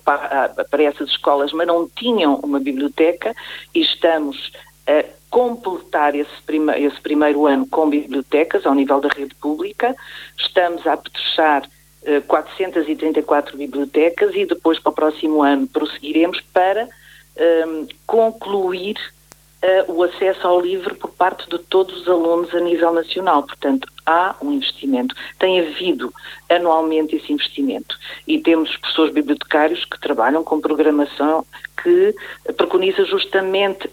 para essas escolas, mas não tinham uma biblioteca, e estamos a completar esse primeiro ano com bibliotecas ao nível da rede pública. Estamos a apetrechar 434 bibliotecas e depois, para o próximo ano, prosseguiremos para concluir o acesso ao livro por parte de todos os alunos a nível nacional. Portanto, há um investimento. Tem havido anualmente esse investimento. E temos professores bibliotecários que trabalham com programação que preconiza justamente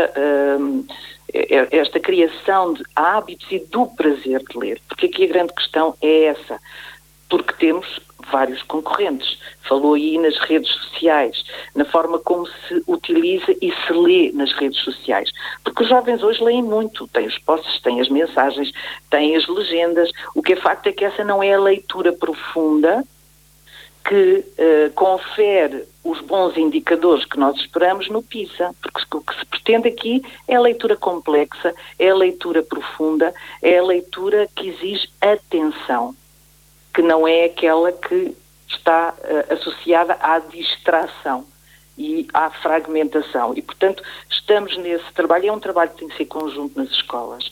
esta criação de hábitos e do prazer de ler. Porque aqui a grande questão é essa. Porque temos vários concorrentes. Falou aí nas redes sociais, na forma como se utiliza e se lê nas redes sociais. Porque os jovens hoje leem muito. Têm os posts, têm as mensagens, têm as legendas. O que é facto é que essa não é a leitura profunda que confere os bons indicadores que nós esperamos no PISA. Porque o que se pretende aqui é a leitura complexa, é a leitura profunda, é a leitura que exige atenção, que não é aquela que está associada à distração e à fragmentação. E, portanto, estamos nesse trabalho. É um trabalho que tem que ser conjunto nas escolas,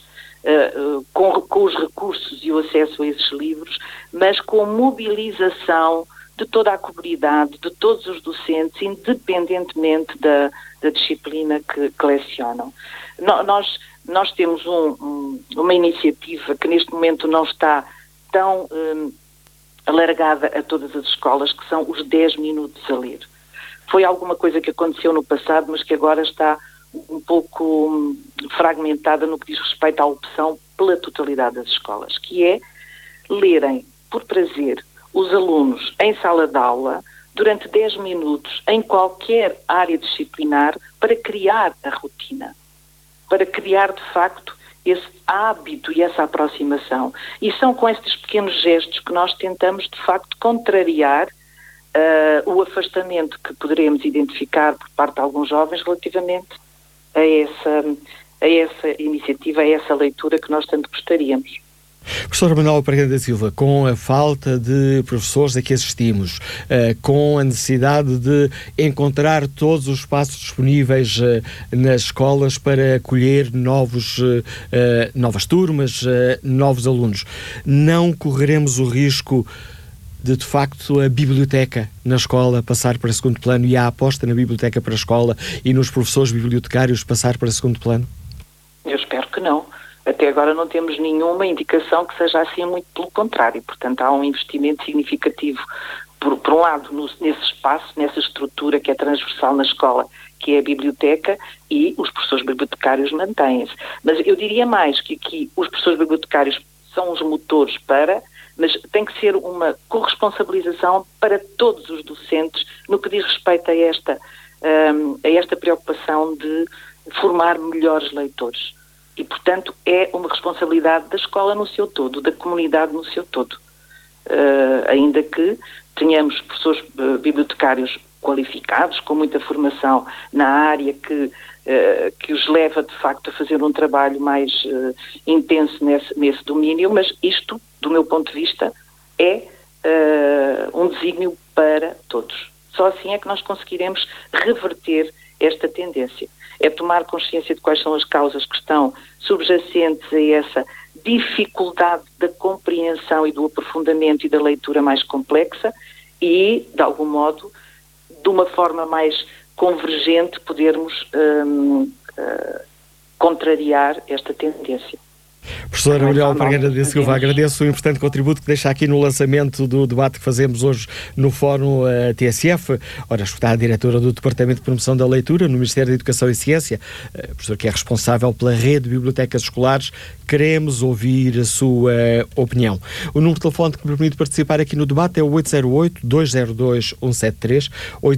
com os recursos e o acesso a esses livros, mas com mobilização de toda a comunidade, de todos os docentes, independentemente da disciplina que lecionam. Nós temos uma iniciativa que neste momento não está tão alargada a todas as escolas, que são os 10 minutos a ler. Foi alguma coisa que aconteceu no passado, mas que agora está um pouco fragmentada no que diz respeito à opção pela totalidade das escolas, que é lerem por prazer os alunos em sala de aula durante 10 minutos em qualquer área disciplinar, para criar a rotina, para criar de facto esse hábito e essa aproximação. E são com estes pequenos gestos que nós tentamos, de facto, contrariar o afastamento que poderemos identificar por parte de alguns jovens relativamente a essa iniciativa, a essa leitura que nós tanto gostaríamos. Professora Manuela Pereira da Silva, com a falta de professores a que assistimos, com a necessidade de encontrar todos os espaços disponíveis nas escolas para acolher novas turmas, novos alunos, não correremos o risco de facto, a biblioteca na escola passar para segundo plano e a aposta na biblioteca para a escola e nos professores bibliotecários passar para segundo plano? Eu espero que não. Até agora não temos nenhuma indicação que seja assim, muito pelo contrário. Portanto, há um investimento significativo, por um lado, nesse espaço, nessa estrutura que é transversal na escola, que é a biblioteca, e os professores bibliotecários mantêm-se. Mas eu diria mais que aqui os professores bibliotecários são os motores mas tem que ser uma corresponsabilização para todos os docentes no que diz respeito a esta preocupação de formar melhores leitores. E, portanto, é uma responsabilidade da escola no seu todo, da comunidade no seu todo. Ainda que tenhamos professores bibliotecários qualificados, com muita formação na área, que os leva, de facto, a fazer um trabalho mais intenso nesse domínio, mas isto, do meu ponto de vista, é um desígnio para todos. Só assim é que nós conseguiremos reverter esta tendência. É tomar consciência de quais são as causas que estão subjacentes a essa dificuldade da compreensão e do aprofundamento e da leitura mais complexa e, de algum modo, de uma forma mais convergente, podermos contrariar esta tendência. Professora Manuela Pereira da Silva, agradeço o importante contributo que deixa aqui no lançamento do debate que fazemos hoje no Fórum TSF. Ora, está a diretora do Departamento de Promoção da Leitura no Ministério da Educação e Ciência, professora que é responsável pela rede de bibliotecas escolares. Queremos ouvir a sua opinião. O número de telefone que me permite participar aqui no debate é o 808-202-173,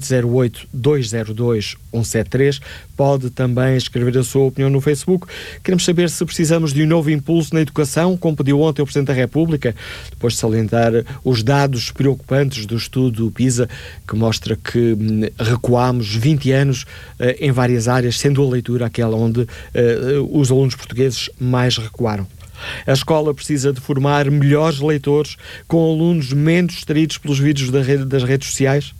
808-202-173. Pode também escrever a sua opinião no Facebook. Queremos saber se precisamos de um novo impulso na educação, como pediu ontem o Presidente da República, depois de salientar os dados preocupantes do estudo PISA, que mostra que recuámos 20 anos em várias áreas, sendo a leitura aquela onde os alunos portugueses mais recuaram. A escola precisa de formar melhores leitores, com alunos menos distraídos pelos vídeos das redes sociais?